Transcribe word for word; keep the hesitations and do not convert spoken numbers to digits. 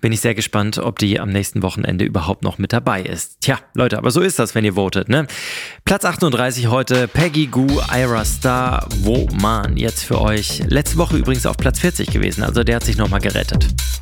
Bin ich sehr gespannt, ob die am nächsten Wochenende überhaupt noch mit dabei ist. Tja, Leute, aber so ist das, wenn ihr votet, ne? Platz achtunddreißig heute, Peggy Gou, Ira Star, Woman. Jetzt für euch. Letzte Woche übrigens auf Platz vierzig gewesen, also der hat sich nochmal gerettet.